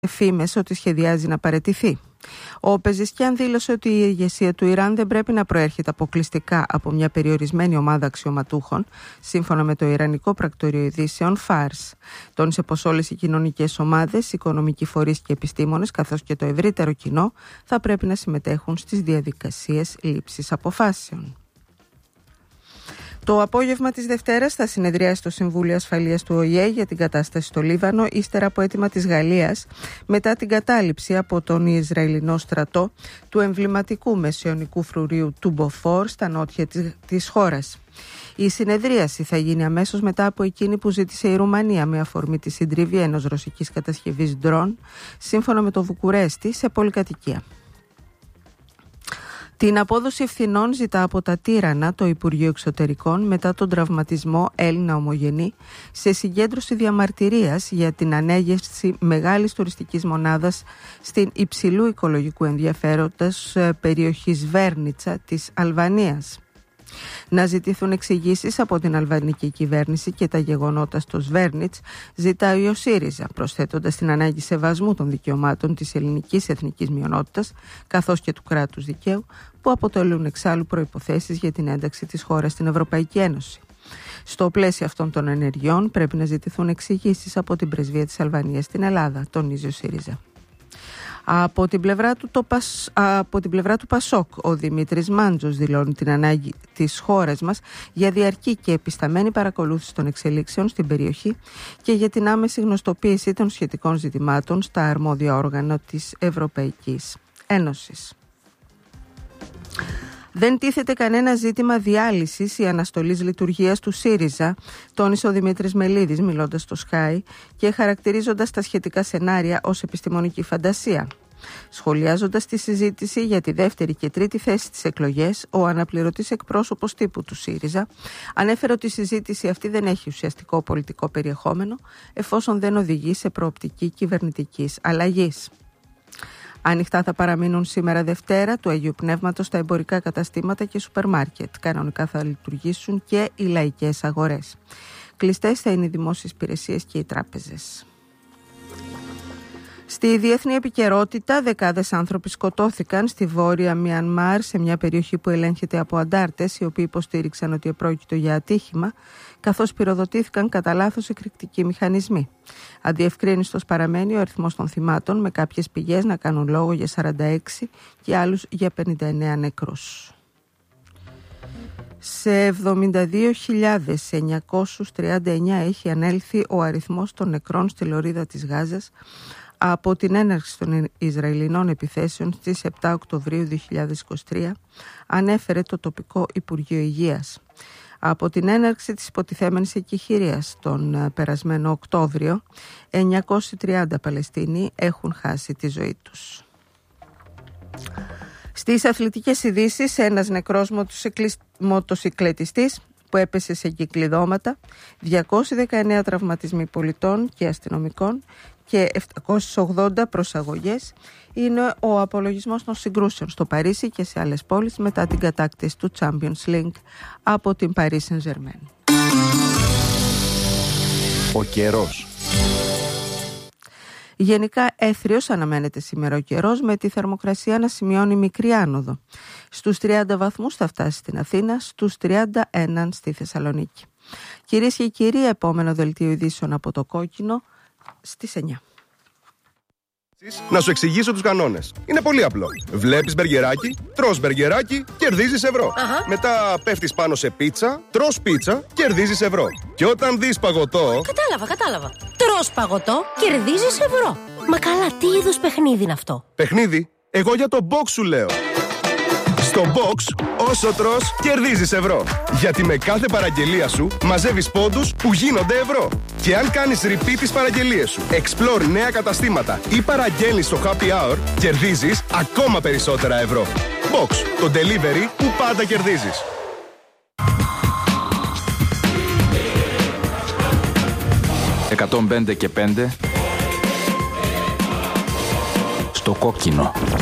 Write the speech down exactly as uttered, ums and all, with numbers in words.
φήμες ότι σχεδιάζει να παραιτηθεί. Ο Πεζεσκιάν δήλωσε ότι η ηγεσία του Ιράν δεν πρέπει να προέρχεται αποκλειστικά από μια περιορισμένη ομάδα αξιωματούχων, σύμφωνα με το Ιρανικό Πρακτορείο Ειδήσεων Φάρς. Τόνισε πως όλες οι κοινωνικές ομάδες, οικονομικοί φορείς και επιστήμονες, καθώς και το ευρύτερο κοινό, θα πρέπει να συμμετέχουν στις διαδικασίες λήψης αποφάσεων. Το απόγευμα της Δευτέρας θα συνεδριάσει το Συμβούλιο Ασφαλείας του Ο Η Ε για την κατάσταση στο Λίβανο, ύστερα από αίτημα της Γαλλίας, μετά την κατάληψη από τον Ισραηλινό στρατό του εμβληματικού μεσαιωνικού φρουρίου του Μποφόρ στα νότια της, της χώρας. Η συνεδρίαση θα γίνει αμέσως μετά από εκείνη που ζήτησε η Ρουμανία με αφορμή τη συντριβή ενός ρωσικής κατασκευής ντρόν, σύμφωνα με το Βουκουρέστι, σε πολυκατοικία. Την απόδοση ευθυνών ζητά από τα Τύρανα το Υπουργείο Εξωτερικών μετά τον τραυματισμό Έλληνα ομογενή σε συγκέντρωση διαμαρτυρίας για την ανέγερση μεγάλης τουριστικής μονάδας στην υψηλού οικολογικού ενδιαφέροντος περιοχή Σβέρνιτσα της Αλβανίας. Να ζητηθούν εξηγήσεις από την αλβανική κυβέρνηση και τα γεγονότα στο Σβέρνιτς, ζητάει ο ΣΥΡΙΖΑ, προσθέτοντας την ανάγκη σεβασμού των δικαιωμάτων της ελληνικής εθνικής μειονότητας καθώς και του κράτους δικαίου, που αποτελούν εξάλλου προϋποθέσεις για την ένταξη της χώρας στην Ευρωπαϊκή Ένωση. Στο πλαίσιο αυτών των ενεργειών πρέπει να ζητηθούν εξηγήσεις από την πρεσβεία της Αλβανίας στην Ελλάδα, τονίζει ο ΣΥΡΙΖΑ. Από την, πλευρά του, το Πασ... από την πλευρά του Πασόκ, ο Δημήτρης Μάντζος δηλώνει την ανάγκη της χώρας μας για διαρκή και επισταμένη παρακολούθηση των εξελίξεων στην περιοχή και για την άμεση γνωστοποίηση των σχετικών ζητημάτων στα αρμόδια όργανα της Ευρωπαϊκής Ένωσης. Δεν τίθεται κανένα ζήτημα διάλυσης ή αναστολής λειτουργίας του ΣΥΡΙΖΑ, τόνισε ο Δημήτρης Μελίδης μιλώντας στο Sky και χαρακτηρίζοντας τα σχετικά σενάρια ως επιστημονική φαντασία. Σχολιάζοντας τη συζήτηση για τη δεύτερη και τρίτη θέση στις εκλογές, ο αναπληρωτής εκπρόσωπος τύπου του ΣΥΡΙΖΑ ανέφερε ότι η συζήτηση αυτή δεν έχει ουσιαστικό πολιτικό περιεχόμενο, εφόσον δεν οδηγεί σε προοπτική κυβερνητικής αλλαγής. Ανοιχτά θα παραμείνουν σήμερα Δευτέρα του Αγίου Πνεύματος τα εμπορικά καταστήματα και σούπερ μάρκετ. Κανονικά θα λειτουργήσουν και οι λαϊκές αγορές. Κλειστές θα είναι οι δημόσιες υπηρεσίες και οι τράπεζες. Στη διεθνή επικαιρότητα, δεκάδες άνθρωποι σκοτώθηκαν στη βόρεια Μιανμάρ, σε μια περιοχή που ελέγχεται από αντάρτες, οι οποίοι υποστήριξαν ότι επρόκειτο για ατύχημα, καθώς πυροδοτήθηκαν κατά λάθος εκρηκτικοί μηχανισμοί. Αδιευκρίνιστος παραμένει ο αριθμός των θυμάτων, με κάποιες πηγές να κάνουν λόγο για σαράντα έξι και άλλους για πενήντα εννέα νεκρούς. Σε εβδομήντα δύο χιλιάδες εννιακόσιους τριάντα εννέα έχει ανέλθει ο αριθμός των νεκρών στη λωρίδα της Γάζας από την έναρξη των Ισραηλινών επιθέσεων στις επτά Οκτωβρίου δύο χιλιάδες είκοσι τρία, ανέφερε το τοπικό Υπουργείο Υγείας. Από την έναρξη της υποτιθέμενης εκεχηρίας τον περασμένο Οκτώβριο, εννιακόσιοι τριάντα Παλαιστίνοι έχουν χάσει τη ζωή τους. Στις αθλητικές ειδήσεις, ένας νεκρός μοτοσυκλετιστής που έπεσε σε κυκλειδώματα, διακόσιοι δεκαεννέα τραυματισμοί πολιτών και αστυνομικών και επτακόσιες ογδόντα προσαγωγές είναι ο απολογισμός των συγκρούσεων στο Παρίσι και σε άλλες πόλεις μετά την κατάκτηση του Champions League από την Paris Saint-Germain. Ο καιρός. Γενικά έθριος αναμένεται σήμερα ο καιρός, με τη θερμοκρασία να σημειώνει μικρή άνοδο. Στους τριάντα βαθμούς θα φτάσει στην Αθήνα, στους τριάντα ένα στη Θεσσαλονίκη. Κυρίες και κύριοι, επόμενο δελτίο ειδήσεων από το Κόκκινο στις εννιά. Να σου εξηγήσω τους κανόνες. Είναι πολύ απλό. Βλέπεις μπεργκεράκι, τρως μπεργκεράκι, κερδίζεις ευρώ. Αχα. Μετά πέφτεις πάνω σε πίτσα, τρως πίτσα, κερδίζεις ευρώ. Και όταν δεις παγωτό... Κατάλαβα, κατάλαβα. Τρως παγωτό, κερδίζεις ευρώ. Μα καλά, τι είδους παιχνίδι είναι αυτό? Παιχνίδι? Εγώ για το box σου λέω. Στο box, όσο τρως, κερδίζεις ευρώ. Γιατί με κάθε παραγγελία σου μαζεύεις πόντους που γίνονται ευρώ. Και αν κάνεις repeat τις παραγγελίες σου, explore νέα καταστήματα ή παραγγέλνεις στο happy hour, κερδίζεις ακόμα περισσότερα ευρώ. Box, το delivery που πάντα κερδίζεις. εκατόν πέντε και πέντε στο Κόκκινο.